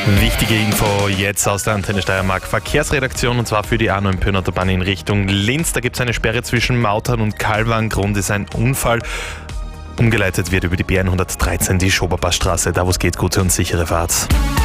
Wichtige Info jetzt aus der Antenne Steiermark Verkehrsredaktion, und zwar für die A9 Pöhnautobahn in Richtung Linz. Da gibt es eine Sperre zwischen Mautern und Kalwang. Grund ist ein Unfall. Umgeleitet wird über die B113 die Schoberpassstraße. Da wo es geht, gute und sichere Fahrt.